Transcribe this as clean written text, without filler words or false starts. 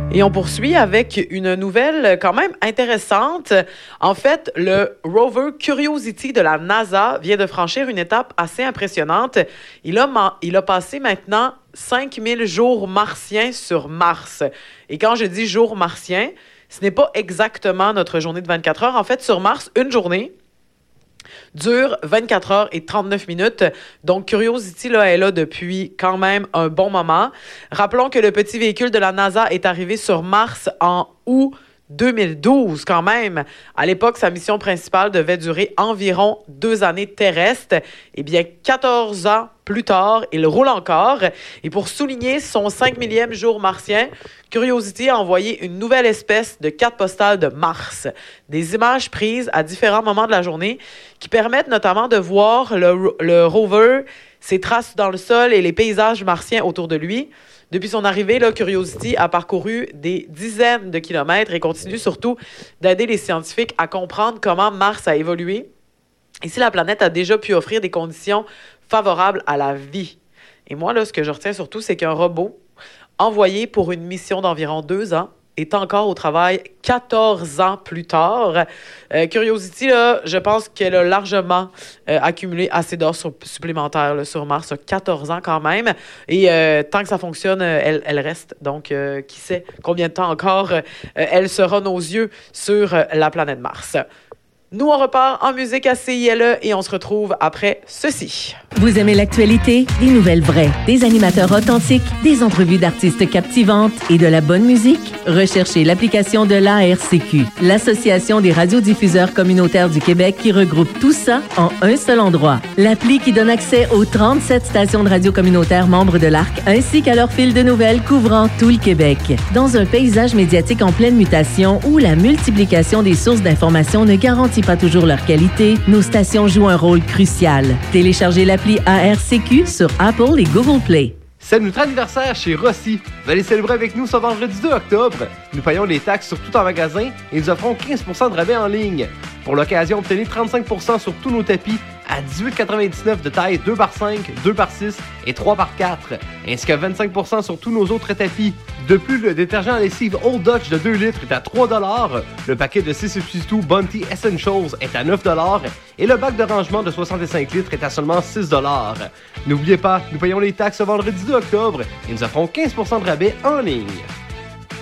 Et on poursuit avec une nouvelle quand même intéressante. En fait, le rover Curiosity de la NASA vient de franchir une étape assez impressionnante. Il a passé maintenant 5000 jours martiens sur Mars. Et quand je dis jours martiens, ce n'est pas exactement notre journée de 24 heures. En fait, sur Mars, une journée dure 24 heures et 39 minutes. Donc, Curiosity là, est là depuis quand même un bon moment. Rappelons que le petit véhicule de la NASA est arrivé sur Mars en août 2012 quand même. À l'époque, sa mission principale devait durer environ 2 années terrestres. Eh bien, 14 ans plus tard, il roule encore. Et pour souligner son 5 millième jour martien, Curiosity a envoyé une nouvelle espèce de carte postale de Mars. Des images prises à différents moments de la journée qui permettent notamment de voir le rover, ses traces dans le sol et les paysages martiens autour de lui. Depuis son arrivée, là, Curiosity a parcouru des dizaines de kilomètres et continue surtout d'aider les scientifiques à comprendre comment Mars a évolué et si la planète a déjà pu offrir des conditions favorables à la vie. Et moi, là, ce que je retiens surtout, c'est qu'un robot envoyé pour une mission d'environ 2 ans est encore au travail 14 ans plus tard. Curiosity, là, je pense qu'elle a largement accumulé assez d'heures supplémentaires là, sur Mars. 14 ans quand même. Et tant que ça fonctionne, elle reste. Donc, qui sait combien de temps encore elle sera nos yeux sur la planète Mars. Nous, on repart en musique à CILE et on se retrouve après ceci. Vous aimez l'actualité? Des nouvelles vraies, des animateurs authentiques, des entrevues d'artistes captivantes et de la bonne musique? Recherchez l'application de l'ARCQ, l'Association des radiodiffuseurs communautaires du Québec qui regroupe tout ça en un seul endroit. L'appli qui donne accès aux 37 stations de radio communautaires membres de l'ARC ainsi qu'à leur fil de nouvelles couvrant tout le Québec. Dans un paysage médiatique en pleine mutation où la multiplication des sources d'informations ne garantit pas toujours leur qualité, nos stations jouent un rôle crucial. Téléchargez l'appli ARCQ sur Apple et Google Play. C'est notre anniversaire chez Rossi. Vous allez célébrer avec nous ce vendredi 2 octobre. Nous payons les taxes sur tout en magasin et nous offrons 15% de rabais en ligne. Pour l'occasion, obtenez 35% sur tous nos tapis à 18,99 de taille 2x5, 2x6 et 3x4, ainsi que 25% sur tous nos autres tapis. De plus, le détergent à lessive Old Dutch de 2 litres est à 3$, le paquet de 6 substituts Bounty Essentials est à 9$ et le bac de rangement de 65 litres est à seulement 6$. N'oubliez pas, nous payons les taxes ce vendredi 2 octobre et nous offrons 15% de rabais en ligne.